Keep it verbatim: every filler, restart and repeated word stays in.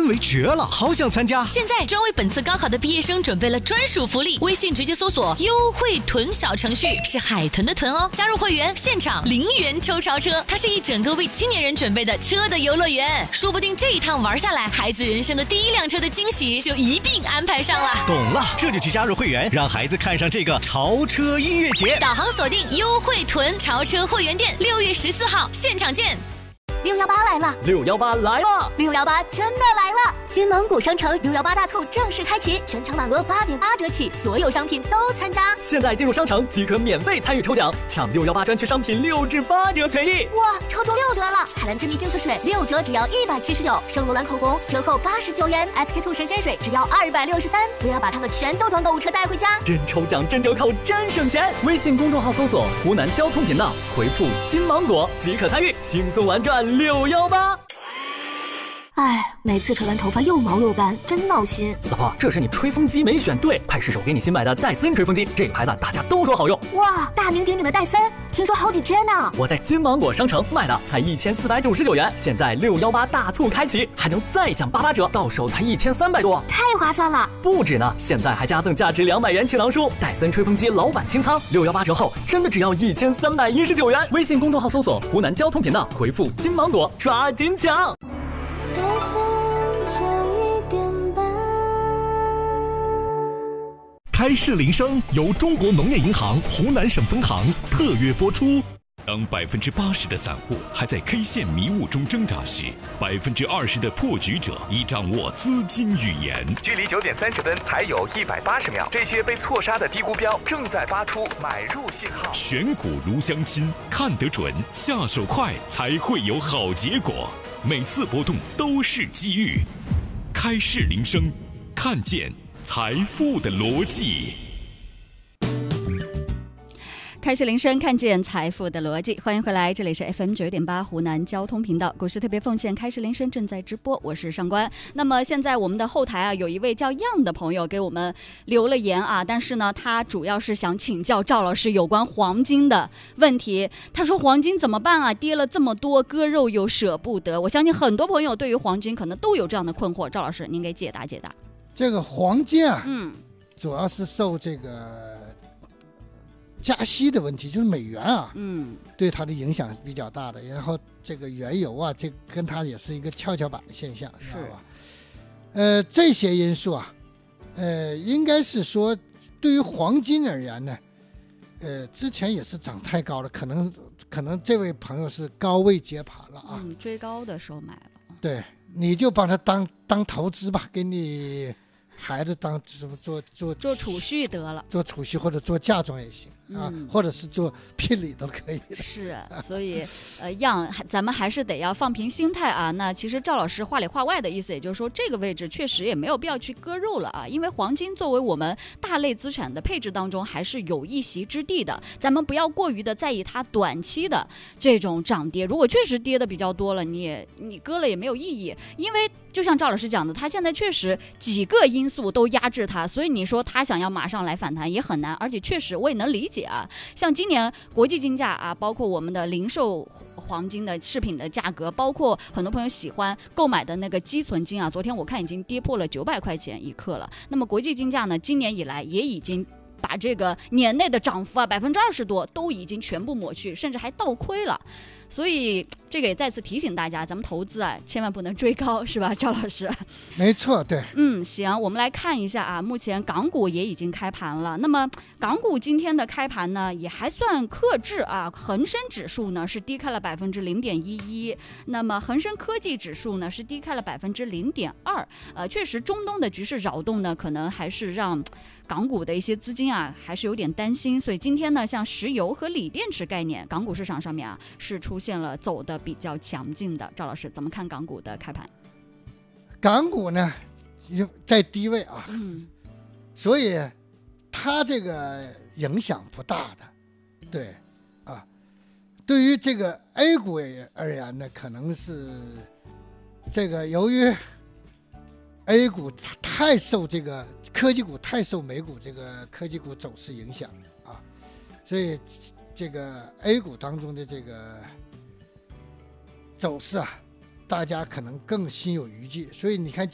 氛围绝了，好想参加。 现在专为本次高考的毕业生准备了专属福利，微信直接搜索优惠囤小程序，是海豚的豚哦，加入会员现场零元抽超车，它是一整个为青年人准备的车的游乐园，说不定这一趟玩下来，孩子人生的第一辆车的惊喜就一并安排上了。 懂了，这就去加入会员，让孩子看上这个潮车音乐节。 导航锁定优惠囤潮车会员店，六月十四号现场见。 六幺八来了， 六幺八来了， 六幺八真的来了！金芒谷商城六幺八大促正式开启，全场满额八点八折起，所有商品都参加。 现在进入商城即可免费参与抽奖，抢六幺八专区商品六至八折权益。 哇，抽中六折了！海蓝之谜净色水六折只要一百七十九，圣罗兰口红折扣八十九元 ，S K two 神仙水只要二百六十三，不要把它们全都装购物车带回家。 真抽奖，真折扣，真省钱！微信公众号搜索湖南交通频道，回复金芒果即可参与，轻松玩转六幺八。 哎，每次扯完头发又毛又干，真闹心。 老婆，这是你吹风机没选对，快试手给你新买的戴森吹风机，这个牌子大家都说好用。 哇，大名鼎鼎的戴森，听说好几千呢。 我在金芒果商城卖的才一千四百九十九元，现在六幺八大促开启，还能再享八八折，到手才一千三百多， 太划算了。 不止呢，现在还加赠价值两百元气囊书，戴森吹风机老板清仓，六幺八折后真的只要一千三百一十九元。微信公众号搜索湖南交通频道，回复金芒果，抓紧抢。 开市铃声由中国农业银行湖南省分行特约播出。 当百分之八十的散户还在 K 线迷雾中挣扎时，百分之二十的破局者已掌握资金语言。 距离九点三十分还有一百八十秒，这些被错杀的低估标正在发出买入信号。 选股如相亲，看得准，下手快，才会有好结果。每次波动都是机遇。开市铃声，看见财富的逻辑。 开市铃声，看见财富的逻辑。欢迎回来，这里是 F M 九点八湖南交通频道股市特别奉献，开市铃声正在直播，我是上官。那么现在我们的后台啊，有一位叫样的朋友给我们留了言啊，但是呢，他主要是想请教赵老师有关黄金的问题。他说黄金怎么办啊？跌了这么多，割肉又舍不得。我相信很多朋友对于黄金可能都有这样的困惑，赵老师您给解答解答。 这个黄金啊， 嗯， 主要是受这个加息的问题，就是美元啊， 嗯， 对它的影响比较大的。然后这个原油啊，这跟它也是一个跷跷板的现象，知道吧？呃，这些因素啊，呃，应该是说对于黄金而言呢，呃，之前也是涨太高了，可能可能这位朋友是高位接盘了啊， 嗯，追高的时候买了。 对，你就把它当当投资吧，给你孩子当什么做做做储蓄得了， 做储蓄或者做嫁妆也行啊， 嗯， 或者是做聘礼都可以的。 是，所以呃，样咱们还是得要放平心态啊。那其实赵老师话里话外的意思，也就是说这个位置确实也没有必要去割肉了啊，因为黄金作为我们大类资产的配置当中还是有一席之地的，咱们不要过于的在意它短期的这种涨跌。如果确实跌的比较多了，你也你割了也没有意义，因为就像赵老师讲的，他现在确实几个因素都压制他，所以你说他想要马上来反弹也很难，而且确实我也能理解啊。像今年国际金价啊，包括我们的零售黄金的饰品的价格，包括很多朋友喜欢购买的那个积存金啊，昨天我看已经跌破了九百块钱一克了。那么国际金价呢，今年以来也已经把这个年内的涨幅啊百分之二十多都已经全部抹去，甚至还倒亏了。所以这个也再次提醒大家，咱们投资啊，千万不能追高，是吧，赵老师？ 没错，对。 嗯，行，我们来看一下啊，目前港股也已经开盘了。那么港股今天的开盘呢，也还算克制啊。恒生指数呢是低开了百分之零点一一，那么恒生科技指数呢是低开了百分之零点二。呃，确实中东的局势扰动呢，可能还是让港股的一些资金啊还是有点担心。所以今天呢，像石油和锂电池概念，港股市场上面啊是出现了走的比较强劲的。赵老师怎么看港股的开盘？ 港股呢在低位啊， 嗯， 所以它这个影响不大的，对啊。对于这个 A 股而言呢，可能是这个由于 A 股太受这个科技股太受美股这个科技股走势影响啊，所以这个 A 股当中的这个走势啊，大家可能更心有余悸。所以你看